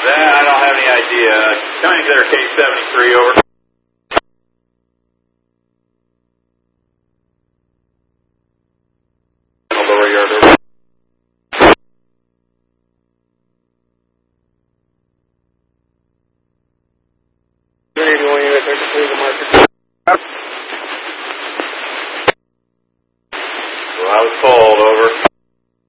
That I don't have any idea. County Center K73 over. Lower yard over. Unit 1 unit, 33 the marker.